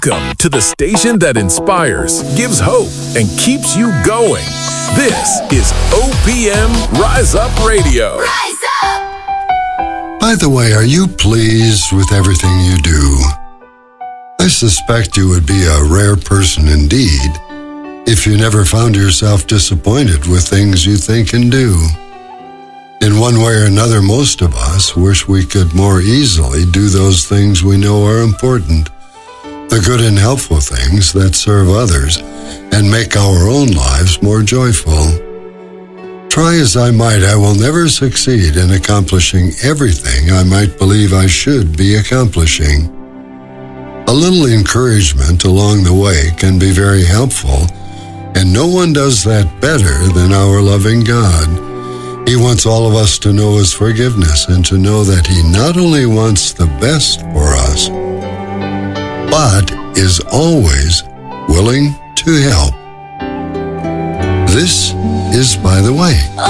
Welcome to the station that inspires, gives hope, and keeps you going. This is OPM Rise Up Radio. Rise up! By the way, are you pleased with everything you do? I suspect you would be a rare person indeed if you never found yourself disappointed with things you think and do. In one way or another, most of us wish we could more easily do those things we know are important, the good and helpful things that serve others and make our own lives more joyful. Try as I might, I will never succeed in accomplishing everything I might believe I should be accomplishing. A little encouragement along the way can be very helpful, and no one does that better than our loving God. He wants all of us to know His forgiveness and to know that He not only wants the best for us, but is always willing to help. This is By the Way.